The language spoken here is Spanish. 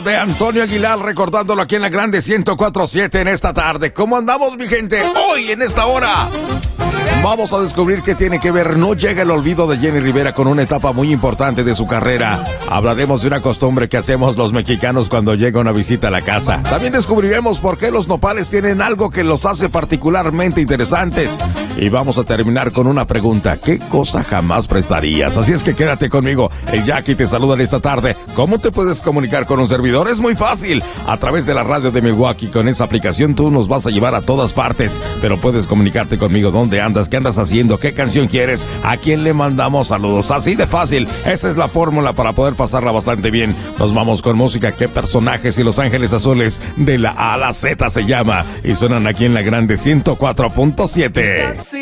De Antonio Aguilar, recordándolo aquí en la Grande 104.7 en esta tarde. ¿Cómo andamos, mi gente? Hoy, en esta hora, vamos a descubrir qué tiene que ver No llega el olvido de Jenny Rivera con una etapa muy importante de su carrera. Hablaremos de una costumbre que hacemos los mexicanos cuando llega una visita a la casa. También descubriremos por qué los nopales tienen algo que los hace particularmente interesantes. Y vamos a terminar con una pregunta: ¿qué cosa jamás prestarías? Así es que quédate conmigo. El Jackie te saluda en esta tarde. ¿Cómo te puedes comunicar con un servidor? Es muy fácil. A través de la radio de Milwaukee. Con esa aplicación tú nos vas a llevar a todas partes. Pero puedes comunicarte conmigo. ¿Dónde andas? ¿Qué andas haciendo? ¿Qué canción quieres? ¿A quién le mandamos saludos? Así de fácil. Esa es la fórmula para poder pasarla bastante bien. Nos vamos con música. ¿Qué personajes? Y Los Ángeles Azules de la A a la Z se llama. Y suenan aquí en la Grande 104.7.